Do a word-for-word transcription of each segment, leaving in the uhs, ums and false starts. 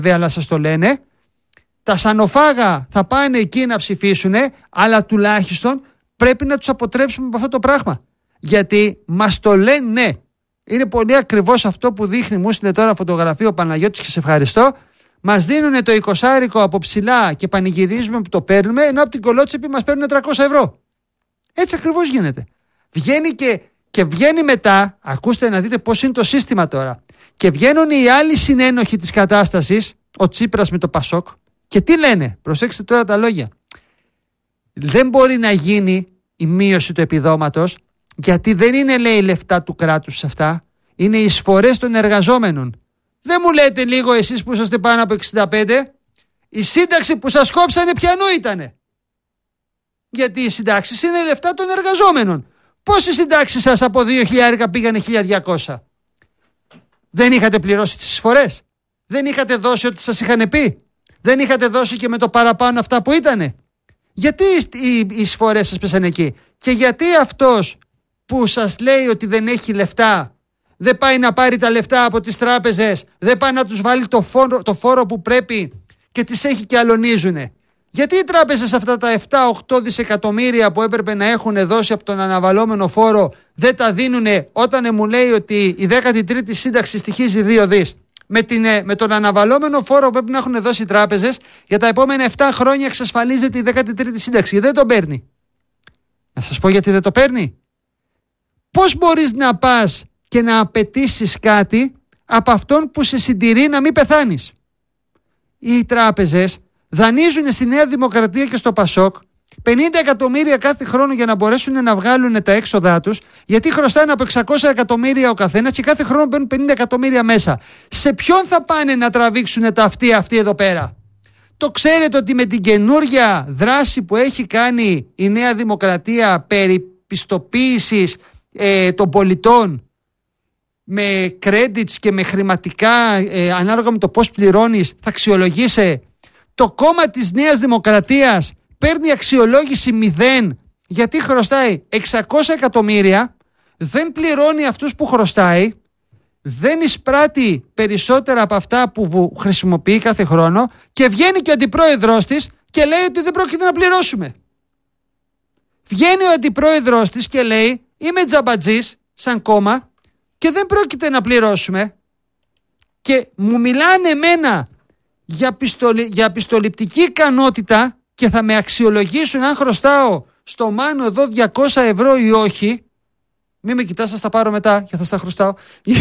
βέβαια, αλλά σας το λένε. Τα σανοφάγα θα πάνε εκεί να ψηφίσουν, αλλά τουλάχιστον πρέπει να τους αποτρέψουμε από αυτό το πράγμα. Γιατί μας το λένε, ναι. Είναι πολύ ακριβώς αυτό που δείχνει, μου στείλε τώρα φωτογραφία ο Παναγιώτης και σε ευχαριστώ. Μας δίνουν το εικοσάρικο από ψηλά και πανηγυρίζουμε που το παίρνουμε, ενώ από την Κολότσεπη μας παίρνουν τριακόσια ευρώ. Έτσι ακριβώς γίνεται. Βγαίνει και, και βγαίνει μετά, ακούστε να δείτε πώς είναι το σύστημα τώρα. Και βγαίνουν οι άλλοι συνένοχοι της κατάστασης, ο Τσίπρας με το Πασόκ, και τι λένε, προσέξτε τώρα τα λόγια. Δεν μπορεί να γίνει η μείωση του επιδόματος, γιατί δεν είναι, λέει, λεφτά του κράτους αυτά, είναι οι εισφορές των εργαζόμενων. Δεν μου λέτε λίγο εσείς που είσαστε πάνω από εξήντα πέντε, η σύνταξη που σας κόψανε ποιανού ήτανε? Γιατί οι συντάξεις είναι λεφτά των εργαζόμενων. Πώς οι συντάξεις σας από δύο χιλιάδες πήγανε χίλια διακόσια? Δεν είχατε πληρώσει τις εισφορές? Δεν είχατε δώσει ό,τι σας είχαν πει? Δεν είχατε δώσει και με το παραπάνω αυτά που ήτανε? Γιατί οι εισφορές σας πέσανε εκεί? Και γιατί αυτός που σας λέει ότι δεν έχει λεφτά δεν πάει να πάρει τα λεφτά από τις τράπεζες, δεν πάει να τους βάλει το φόρο, το φόρο που πρέπει και τις έχει και αλωνίζουνε? Γιατί οι τράπεζες αυτά τα επτά οκτώ δισεκατομμύρια που έπρεπε να έχουν δώσει από τον αναβαλώμενο φόρο δεν τα δίνουνε όταν μου λέει ότι η δέκατη τρίτη σύνταξη στοιχίζει δύο δις? Με, την, με τον αναβαλώμενο φόρο που πρέπει να έχουν δώσει οι τράπεζες για τα επόμενα επτά χρόνια εξασφαλίζεται η δέκατη τρίτη σύνταξη. Δεν το παίρνει. Να σας πω γιατί δεν το παίρνει. Πώς μπορείς να πας και να απαιτήσεις κάτι από αυτόν που σε συντηρεί να μην πεθάνεις? Οι τράπεζες δανείζουν στη Νέα Δημοκρατία και στο Πασόκ πενήντα εκατομμύρια κάθε χρόνο για να μπορέσουν να βγάλουν τα έξοδά τους, γιατί χρωστάνε από εξακόσια εκατομμύρια ο καθένας και κάθε χρόνο μπαίνουν πενήντα εκατομμύρια μέσα. Σε ποιον θα πάνε να τραβήξουν τα αυτοί αυτοί εδώ πέρα? Το ξέρετε ότι με την καινούργια δράση που έχει κάνει η Νέα Δημοκρατία περί πιστοποίησης ε, των πολιτών με credits και με χρηματικά ε, ανάλογα με το πώς πληρώνεις θα αξιολογήσει, το κόμμα της Νέας Δημοκρατίας παίρνει αξιολόγηση μηδέν γιατί χρωστάει εξακόσια εκατομμύρια, δεν πληρώνει αυτούς που χρωστάει, δεν εισπράττει περισσότερα από αυτά που χρησιμοποιεί κάθε χρόνο και βγαίνει και ο αντιπρόεδρος της και λέει ότι δεν πρόκειται να πληρώσουμε. Βγαίνει ο αντιπρόεδρος της και λέει είμαι τζαμπατζής σαν κόμμα και δεν πρόκειται να πληρώσουμε, και μου μιλάνε εμένα για, πιστολη, για πιστοληπτική ικανότητα και θα με αξιολογήσουν αν χρωστάω στο Μάνο εδώ διακόσια ευρώ ή όχι. Μην με κοιτάς, θα στα πάρω μετά και θα στα χρωστάω.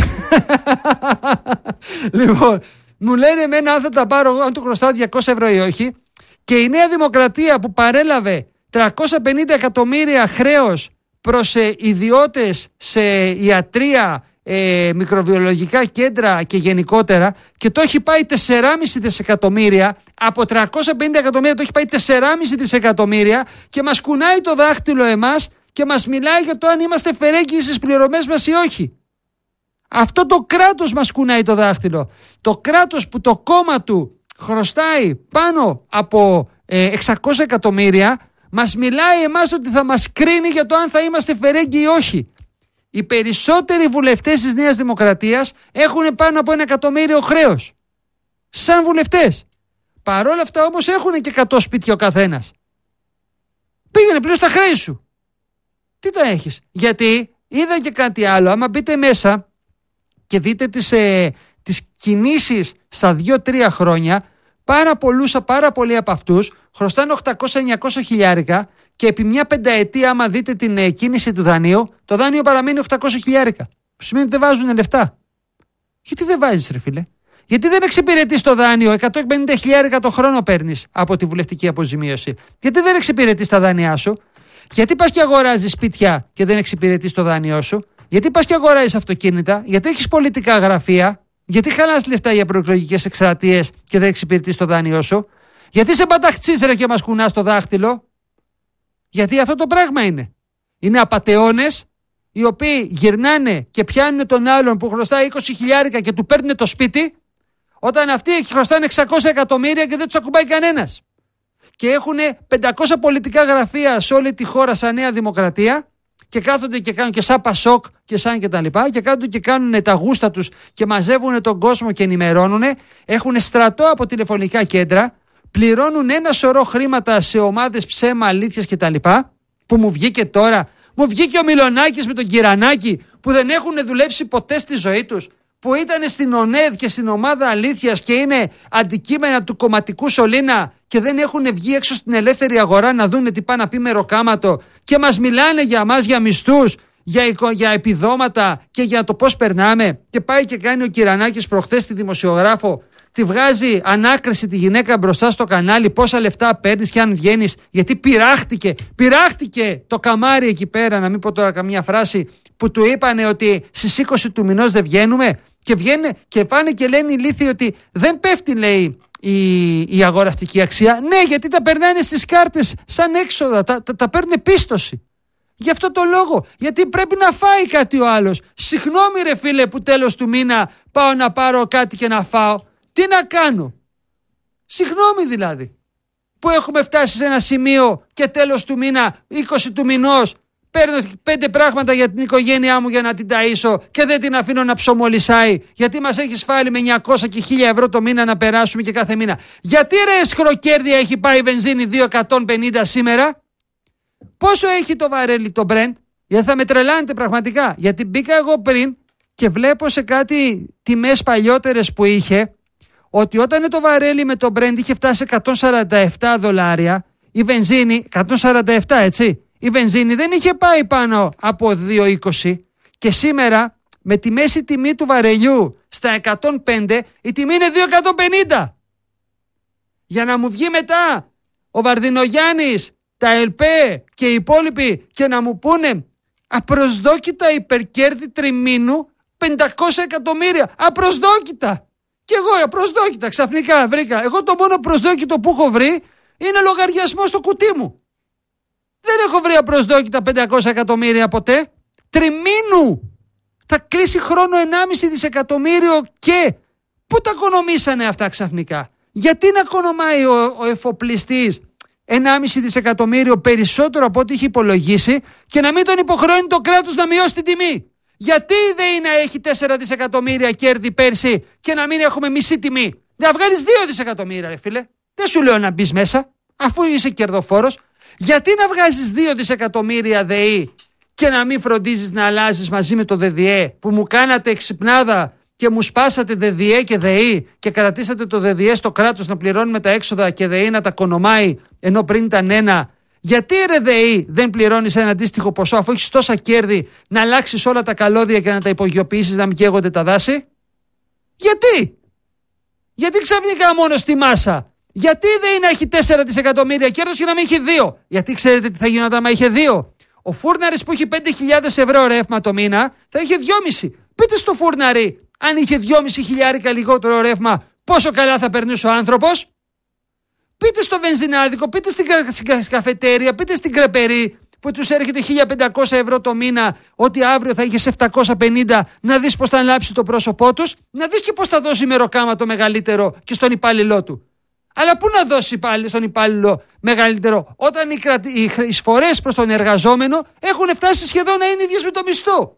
Λοιπόν, μου λένε εμένα αν θα τα πάρω, αν του χρωστάω διακόσια ευρώ ή όχι. Και η Νέα Δημοκρατία που παρέλαβε τριακόσια πενήντα εκατομμύρια χρέος προς ε, ιδιώτες σε ιατρία, ε, μικροβιολογικά κέντρα και γενικότερα, και το έχει πάει τέσσερα κόμμα πέντε δισεκατομμύρια, από τριακόσια πενήντα εκατομμύρια το έχει πάει τέσσερα κόμμα πέντε δισεκατομμύρια, και μας κουνάει το δάχτυλο εμάς και μας μιλάει για το αν είμαστε φερέγγιοι στις πληρωμές μας ή όχι. Αυτό το κράτος μας κουνάει το δάχτυλο. Το κράτος που το κόμμα του χρωστάει πάνω από ε, εξακόσια εκατομμύρια μας μιλάει εμάς ότι θα μας κρίνει για το αν θα είμαστε φερέγγιοι ή όχι. Οι περισσότεροι βουλευτές της Νέας Δημοκρατίας έχουν πάνω από ένα εκατομμύριο χρέος. Σαν βουλευτές. Παρόλα αυτά όμως έχουν και εκατό σπίτια ο καθένας. Πήγαινε πλήρως τα χρέη σου. Τι το έχεις? Γιατί είδα και κάτι άλλο. Άμα μπείτε μέσα και δείτε τις, ε, τις κινήσεις στα δύο τρία χρόνια, πάρα πολλούς, πάρα πολλοί από αυτούς χρωστάνε οκτακόσια εννιακόσια χιλιάρικα και επί μια πενταετία, άμα δείτε την ε, κίνηση του δανείου, το δάνειο παραμένει οκτακόσια χιλιάρικα. Που σημαίνει ότι δεν βάζουν λεφτά. Γιατί δεν βάζεις, ρε φίλε? Γιατί δεν εξυπηρετείς το δάνειο? εκατόν πενήντα χιλιάρικα το χρόνο παίρνεις από τη βουλευτική αποζημίωση. Γιατί δεν εξυπηρετείς τα δάνειά σου? Γιατί πας και αγοράζεις σπίτια και δεν εξυπηρετείς το δάνειό σου? Γιατί πας και αγοράζεις αυτοκίνητα? Γιατί έχεις πολιτικά γραφεία? Γιατί χαλάς λεφτά για προεκλογικές εκστρατείες και δεν εξυπηρετείς το δάνειό σου? Γιατί σε παταχτσείς, ρε, και μας κουνάς το δάχτυλο? Γιατί αυτό το πράγμα είναι. Είναι απατεώνες οι οποίοι γυρνάνε και πιάνουν τον άλλον που χρωστάει είκοσι χιλιάρικα και του παίρνουν το σπίτι, όταν αυτοί χρωστάνε εξακόσια εκατομμύρια και δεν τους ακουμπάει κανένας. Και έχουν πεντακόσια πολιτικά γραφεία σε όλη τη χώρα σαν Νέα Δημοκρατία και κάθονται και κάνουν και σαν Πασόκ και σαν και τα λοιπά και κάθονται και κάνουν τα γούστα τους και μαζεύουν τον κόσμο και ενημερώνουν. Έχουν στρατό από τηλεφωνικά κέντρα, πληρώνουν ένα σωρό χρήματα σε ομάδες ψέμα, αλήθειας και τα λοιπά, που μου βγήκε τώρα. Μου βγήκε ο Μιλονάκης με τον Κυρανάκη που δεν έχουν δουλέψει ποτέ στη ζωή τους, που ήταν στην ΟΝΕΔ και στην ομάδα αλήθειας και είναι αντικείμενα του κομματικού σωλήνα και δεν έχουν βγει έξω στην ελεύθερη αγορά να δούνε τι πάει να πει μεροκάματο και μας μιλάνε για μας, για μισθούς, για, για επιδόματα και για το πώς περνάμε. Και πάει και κάνει ο Κυρανάκης προχθές τη δημοσιογράφο, τη βγάζει ανάκριση τη γυναίκα μπροστά στο κανάλι, πόσα λεφτά παίρνεις και αν βγαίνεις, γιατί πειράχτηκε, πειράχτηκε το καμάρι εκεί πέρα, να μην πω τώρα καμία φράση, που του είπανε ότι στις είκοσι του μηνός δεν βγαίνουμε και, βγαίνε, και πάνε και λένε οι ηλίθιοι ότι δεν πέφτει, λέει, η, η αγοραστική αξία. Ναι, γιατί τα περνάνε στις κάρτες σαν έξοδα, τα, τα, τα παίρνουν πίστοση. Γι' αυτό το λόγο, γιατί πρέπει να φάει κάτι ο άλλος. Συγγνώμη ρε φίλε που τέλος του μήνα πάω να πάρω κάτι και να φάω. Τι να κάνω. Συγγνώμη δηλαδή. Που έχουμε φτάσει σε ένα σημείο και τέλος του μήνα, είκοσι του μηνός, παίρνω πέντε πράγματα για την οικογένειά μου για να την ταΐσω και δεν την αφήνω να ψωμολισάει, γιατί μας έχεις φάλει με εννιακόσια και χίλια ευρώ το μήνα να περάσουμε και κάθε μήνα. Γιατί ρε σχροκέρδια έχει πάει η βενζίνη δύο εκατόν πενήντα σήμερα? Πόσο έχει το βαρέλι το Brent? Γιατί θα με τρελάνετε πραγματικά. Γιατί μπήκα εγώ πριν και βλέπω σε κάτι τιμές παλιότερες που είχε, ότι όταν το βαρέλι με το Brent είχε φτάσει εκατόν σαράντα επτά δολάρια, η βενζίνη, εκατόν σαράντα επτά έτσι, η βενζίνη δεν είχε πάει πάνω από δύο είκοσι και σήμερα με τη μέση τιμή του βαρελιού στα εκατόν πέντε η τιμή είναι δύο εκατόν πενήντα. Για να μου βγει μετά ο Βαρδινογιάννης, τα ΕΛΠΕ και οι υπόλοιποι και να μου πούνε απροσδόκητα υπερκέρδη τριμήνου πεντακόσια εκατομμύρια. Απροσδόκητα. Και εγώ απροσδόκητα ξαφνικά βρήκα. Εγώ το μόνο προσδόκητο που έχω βρει είναι λογαριασμό στο κουτί μου. Δεν έχω βρει απροσδόκητα πεντακόσια εκατομμύρια ποτέ. Τριμήνου. Θα κλείσει χρόνο ενάμιση δισεκατομμύριο και πού τα οικονομήσανε αυτά ξαφνικά? Γιατί να οικονομάει ο, ο εφοπλιστής ενάμιση δισεκατομμύριο περισσότερο από ό,τι είχε υπολογίσει και να μην τον υποχρεώνει το κράτος να μειώσει την τιμή? Γιατί δεν είναι να έχει τέσσερα δισεκατομμύρια κέρδη πέρσι και να μην έχουμε μισή τιμή? Να βγάλεις δύο δισεκατομμύρια ρε φίλε. Δεν σου λέω να μπει μέσα αφού είσαι κερδοφόρος. Γιατί να βγάζεις δύο δισεκατομμύρια ΔΕΗ και να μην φροντίζεις να αλλάζεις μαζί με το ΔΔΕ που μου κάνατε εξυπνάδα και μου σπάσατε ΔΔΕ και ΔΕΗ και κρατήσατε το ΔΔΕ στο κράτος να πληρώνουμε τα έξοδα και ΔΕΗ να τα κονομάει ενώ πριν ήταν ένα? Γιατί ρε ΔΕΗ δεν πληρώνεις ένα αντίστοιχο ποσό αφού έχεις τόσα κέρδη να αλλάξεις όλα τα καλώδια και να τα υπογειοποιήσεις να μην καίγονται τα δάση? Γιατί? Γιατί ξαφνικά μόνο στη μάσα? Γιατί δεν είναι να έχει τέσσερα δισεκατομμύρια κέρδος και να μην έχει δύο? Γιατί ξέρετε τι θα γινόταν άμα είχε δύο? Ο φούρναρης που έχει πέντε χιλιάδες ευρώ ρεύμα το μήνα θα είχε δυόμισι. Πείτε στο φούρναρη, αν είχε δυόμισι χιλιάρικα λιγότερο ρεύμα, πόσο καλά θα περνούσε ο άνθρωπος? Πείτε στο βενζινάδικο, πείτε στην καφετέρια, πείτε στην κρεπερή που τους έρχεται χίλια πεντακόσια ευρώ το μήνα, ότι αύριο θα είχες επτακόσια πενήντα, να δεις πώς θα ανάψει το πρόσωπό τους, να δεις και πώς θα δώσει μεροκάματο μεγαλύτερο και στον υπάλληλό του. Αλλά πού να δώσει πάλι στον υπάλληλο μεγαλύτερο όταν οι, κρατη... οι εισφορές προς τον εργαζόμενο έχουν φτάσει σχεδόν να είναι ίδιες με το μισθό?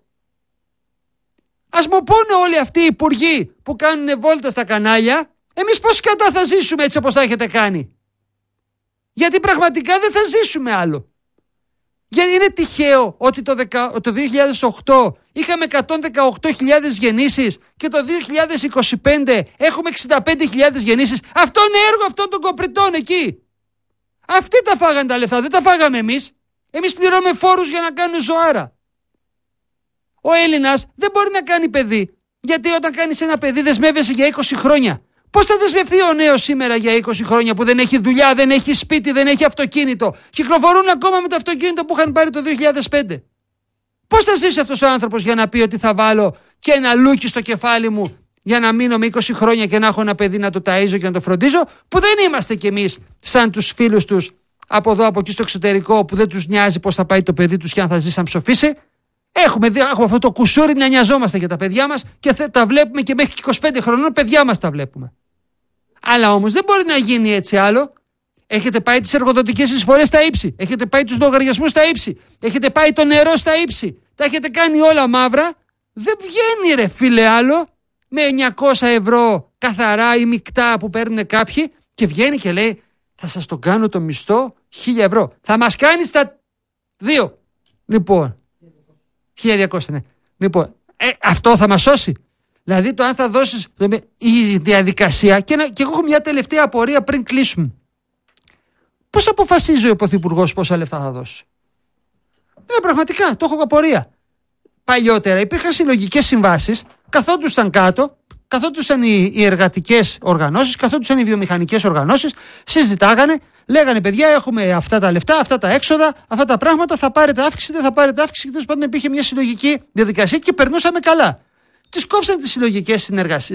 Ας μου πούνε όλοι αυτοί οι υπουργοί που κάνουν βόλτα στα κανάλια, εμείς πώς κατά θα ζήσουμε έτσι όπως θα έχετε κάνει? Γιατί πραγματικά δεν θα ζήσουμε άλλο. Γιατί είναι τυχαίο ότι το, δεκα... το δύο χιλιάδες οκτώ είχαμε εκατόν δεκαοκτώ χιλιάδες γεννήσεις και το δύο χιλιάδες είκοσι πέντε έχουμε εξήντα πέντε χιλιάδες γεννήσεις? Αυτό είναι έργο αυτών των κοπριτών εκεί. Αυτοί τα φάγανε τα λεφτά, δεν τα φάγαμε εμείς. Εμείς πληρώνουμε φόρους για να κάνουν ζωάρα. Ο Έλληνας δεν μπορεί να κάνει παιδί, γιατί όταν κάνεις ένα παιδί δεσμεύεσαι για είκοσι χρόνια. Πώς θα δεσμευτεί ο νέος σήμερα για είκοσι χρόνια που δεν έχει δουλειά, δεν έχει σπίτι, δεν έχει αυτοκίνητο? Κυκλοφορούν ακόμα με το αυτοκίνητο που είχαν πάρει το δύο χιλιάδες πέντε. Πώς θα ζήσει αυτός ο άνθρωπος για να πει ότι θα βάλω και ένα λούκι στο κεφάλι μου για να μείνω με είκοσι χρόνια και να έχω ένα παιδί να το ταΐζω και να το φροντίζω, που δεν είμαστε κι εμείς σαν τους φίλους τους από εδώ από εκεί στο εξωτερικό που δεν τους νοιάζει πώς θα πάει το παιδί τους και αν θα ζήσει αν ψοφήσει? Έχουμε, έχουμε αυτό το κουσούρι να νοιαζόμαστε για τα παιδιά μας και θε, τα βλέπουμε και μέχρι είκοσι πέντε χρονών παιδιά μας τα βλέπουμε. Αλλά όμως δεν μπορεί να γίνει έτσι άλλο. Έχετε πάει τις εργοδοτικές εισφορές στα ύψη. Έχετε πάει τους λογαριασμούς στα ύψη. Έχετε πάει το νερό στα ύψη. Τα έχετε κάνει όλα μαύρα. Δεν βγαίνει ρε φίλε άλλο με εννιακόσια ευρώ καθαρά ή μεικτά που παίρνουν κάποιοι και βγαίνει και λέει θα σας το κάνω το μισθό χίλια ευρώ. Θα μας κάνει στα δύο. Λοιπόν, χίλια διακόσια ναι. Λοιπόν, ε, αυτό θα μας σώσει. Δηλαδή το αν θα δώσεις η διαδικασία και, να, και εγώ έχω μια τελευταία απορία πριν κλείσουμε. Πώς αποφασίζει ο Πρωθυπουργός πόσα λεφτά θα δώσει? Ε, πραγματικά, το έχω απορία. Παλιότερα υπήρχαν συλλογικές συμβάσεις, καθόντουσαν κάτω, καθόντουσαν οι, οι εργατικές οργανώσεις, καθόντουσαν οι βιομηχανικές οργανώσεις, συζητάγανε, λέγανε παιδιά έχουμε αυτά τα λεφτά, αυτά τα έξοδα, αυτά τα πράγματα, θα πάρετε αύξηση, δεν θα πάρετε αύξηση και τέλος πάντων υπήρχε μια συλλογική διαδικασία και περνούσαμε καλά. Τις κόψαν τις συλλογικές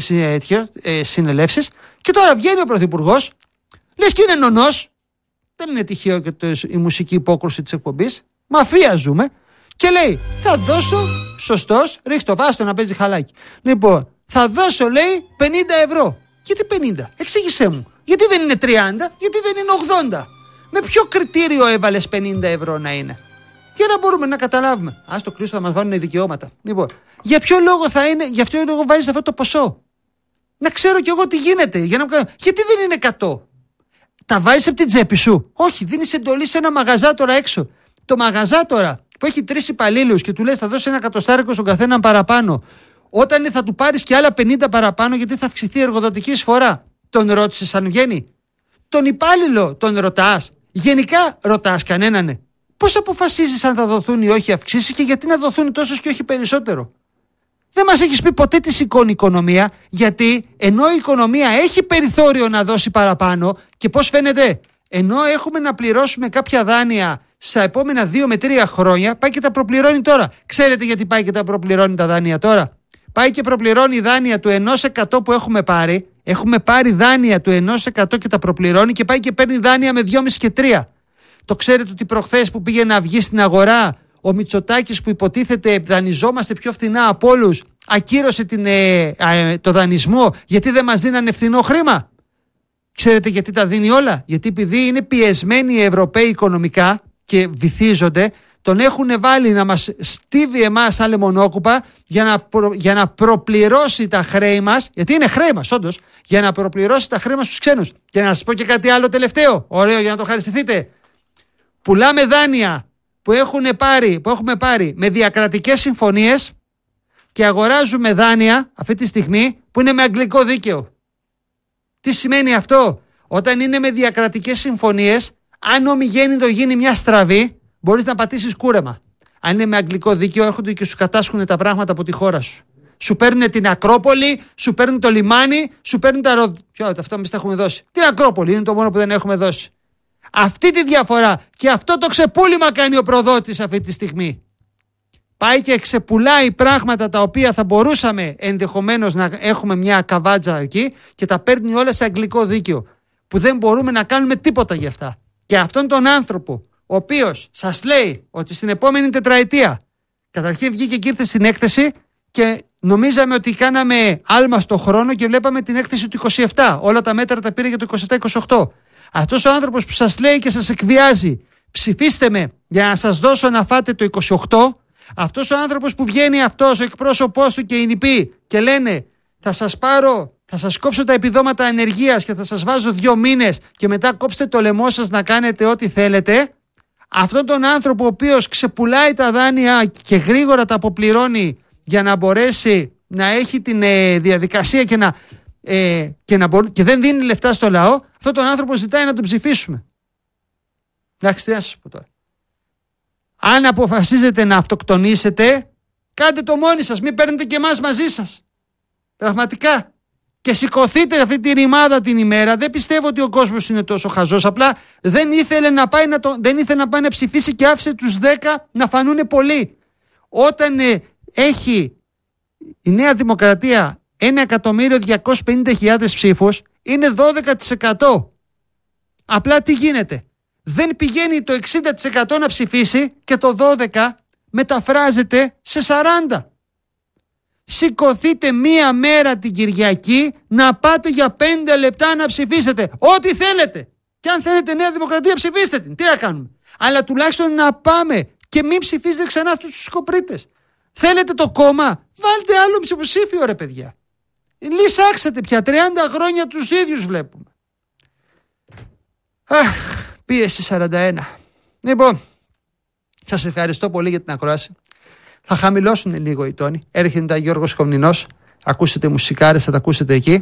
συνελεύσεις και τώρα βγαίνει ο Πρωθυπουργός, λες και είναι νονός. Δεν είναι τυχαίο και το, η μουσική υπόκρουση της εκπομπής. Μαφία ζούμε. Και λέει, θα δώσω, σωστός, ρίχτω, βάστο να παίζει χαλάκι. Λοιπόν, θα δώσω, λέει, πενήντα ευρώ. Γιατί πενήντα? Εξήγησέ μου. Γιατί δεν είναι τριάντα, γιατί δεν είναι ογδόντα? Με ποιο κριτήριο έβαλες πενήντα ευρώ να είναι? Για να μπορούμε να καταλάβουμε. Ας το κλείσω, θα μας βάλουν δικαιώματα. Λοιπόν, για ποιο λόγο θα είναι, για ποιο λόγο βάζεις αυτό το ποσό? Να ξέρω κι εγώ τι γίνεται. Για να... Γιατί δεν είναι εκατό? Τα βάζεις από την τσέπη σου? Όχι, δίνεις εντολή σε ένα μαγαζάτορα έξω. Το μαγαζάτορα που έχει τρεις υπαλλήλους και του λες θα δώσει ένα εκατοστάρικο στον καθέναν παραπάνω, όταν θα του πάρεις και άλλα πενήντα παραπάνω γιατί θα αυξηθεί η εργοδοτική εισφορά, τον ρώτησες αν βγαίνει? Τον υπάλληλο τον ρωτάς? Γενικά ρωτάς κανέναν? Πώς αποφασίζεις αν θα δοθούν ή όχι αυξήσεις και γιατί να δοθούν τόσους και όχι περισσότερο? Δεν μας έχεις πει ποτέ τι σηκώνει η οικονομία, γιατί ενώ η οικονομία έχει περιθώριο να δώσει παραπάνω και πώς φαίνεται, ενώ έχουμε να πληρώσουμε κάποια δάνεια στα επόμενα δύο με τρία χρόνια, πάει και τα προπληρώνει τώρα. Ξέρετε γιατί πάει και τα προπληρώνει τα δάνεια τώρα? Πάει και προπληρώνει δάνεια του ενός τοις εκατό που έχουμε πάρει. Έχουμε πάρει δάνεια του ενός τοις εκατό και τα προπληρώνει και πάει και παίρνει δάνεια με δυόμισι και τρία. Το ξέρετε ότι προχθές που πήγε να βγει στην αγορά, ο Μητσοτάκης που υποτίθεται δανειζόμαστε πιο φθηνά από όλους, ακύρωσε την, ε, ε, το δανεισμό γιατί δεν μας δίνανε φθηνό χρήμα. Ξέρετε γιατί τα δίνει όλα? Γιατί επειδή είναι πιεσμένοι οι Ευρωπαίοι οικονομικά και βυθίζονται, τον έχουν βάλει να μας στίβει εμάς σαν λεμονόκουπα για να, προ, για να προπληρώσει τα χρέη μας, γιατί είναι χρέη μας όντως, για να προπληρώσει τα χρέη μας στους ξένους. Και να σας πω και κάτι άλλο τελευταίο, ωραίο για να το ευχαριστηθείτε. Πουλάμε δάνεια που, έχουν πάρει, που έχουμε πάρει με διακρατικές συμφωνίες και αγοράζουμε δάνεια αυτή τη στιγμή που είναι με αγγλικό δίκαιο. Τι σημαίνει αυτό? Όταν είναι με διακρατικές συμφωνίες, αν ομιγέννητο γίνει μια στραβή, μπορείς να πατήσεις κούρεμα. Αν είναι με αγγλικό δίκαιο, έρχονται και σου κατάσχουν τα πράγματα από τη χώρα σου. Σου παίρνουν την Ακρόπολη, σου παίρνουν το λιμάνι, σου παίρνουν τα ροδ... Ποιο, αυτά εμείς τα έχουμε δώσει. Την Ακρόπολη είναι το μόνο που δεν έχουμε δώσει. Αυτή τη διαφορά και αυτό το ξεπούλημα κάνει ο προδότης αυτή τη στιγμή. Πάει και ξεπουλάει πράγματα τα οποία θα μπορούσαμε ενδεχομένως να έχουμε μια καβάτζα εκεί και τα παίρνει όλα σε αγγλικό δίκαιο, που δεν μπορούμε να κάνουμε τίποτα γι' αυτά. Και αυτόν τον άνθρωπο, ο οποίος σας λέει ότι στην επόμενη τετραετία, καταρχήν βγήκε και ήρθε στην έκθεση και νομίζαμε ότι κάναμε άλμα στο χρόνο και βλέπαμε την έκθεση του είκοσι επτά. Όλα τα μέτρα τα πήρε για το είκοσι επτά είκοσι οκτώ. Αυτός ο άνθρωπος που σας λέει και σας εκβιάζει, ψηφίστε με για να σας δώσω να φάτε το είκοσι οκτώ. Αυτός ο άνθρωπος που βγαίνει αυτός, ο εκπρόσωπός του και οι νηποί και λένε θα σας πάρω, θα σας κόψω τα επιδόματα ανεργίας και θα σας βάζω δύο μήνες και μετά κόψτε το λαιμό σας να κάνετε ό,τι θέλετε. Αυτόν τον άνθρωπο ο οποίος ξεπουλάει τα δάνεια και γρήγορα τα αποπληρώνει για να μπορέσει να έχει την ε, διαδικασία και, να, ε, και, να μπο- και δεν δίνει λεφτά στο λαό, αυτόν τον άνθρωπο ζητάει να τον ψηφίσουμε. Εντάξει, τι να σας πω τώρα. Αν αποφασίζετε να αυτοκτονήσετε, κάντε το μόνοι σας, μην παίρνετε και εμάς μαζί σας. Πραγματικά. Και σηκωθείτε αυτή τη ρημάδα την ημέρα. Δεν πιστεύω ότι ο κόσμος είναι τόσο χαζός. Απλά δεν ήθελε να πάει να, το, δεν ήθελε να, πάει να ψηφίσει και άφησε τους δέκα να φανούνε πολλοί. Όταν ε, έχει η Νέα Δημοκρατία ένα εκατομμύριο διακόσιες πενήντα χιλιάδες ψήφους, είναι δώδεκα τοις εκατό. Απλά τι γίνεται? Δεν πηγαίνει το εξήντα τοις εκατό να ψηφίσει και το δώδεκα τοις εκατό μεταφράζεται σε σαράντα τοις εκατό. Σηκωθείτε μία μέρα την Κυριακή να πάτε για πέντε λεπτά να ψηφίσετε. Ό,τι θέλετε. Και αν θέλετε Νέα Δημοκρατία, ψηφίστε την. Τι να κάνουμε. Αλλά τουλάχιστον να πάμε και μην ψηφίζετε ξανά αυτούς τους σκοπρίτες. Θέλετε το κόμμα, βάλτε άλλο ψηφοψήφιο, ρε παιδιά. Λυσάξατε πια. τριάντα χρόνια τους ίδιους βλέπουμε. Αχ, πίεση σαράντα ένα. Λοιπόν, σας ευχαριστώ πολύ για την ακρόαση. Θα χαμηλώσουν λίγο οι τόνοι. Έρχεται Γιώργος Κομνηνός. Ακούσετε μουσικάρες, θα τα ακούσετε εκεί.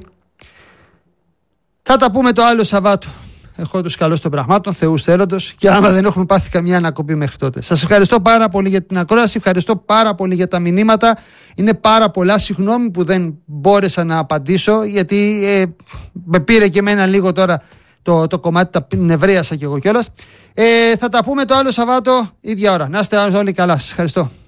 Θα τα πούμε το άλλο Σαββάτο. Έχω τους καλώς των πραγμάτων, Θεούς θέλοντος, και άμα δεν έχουμε πάθει καμιά ανακοπή μέχρι τότε. Σας ευχαριστώ πάρα πολύ για την ακρόαση, ευχαριστώ πάρα πολύ για τα μηνύματα. Είναι πάρα πολλά. Συγγνώμη που δεν μπόρεσα να απαντήσω, γιατί ε, με πήρε και εμένα λίγο τώρα το, το κομμάτι, τα νευρίασα κι εγώ κιόλας. Ε, θα τα πούμε το άλλο Σαββάτο, ίδια ώρα. Να είστε όλοι καλά. Σας ευχαριστώ.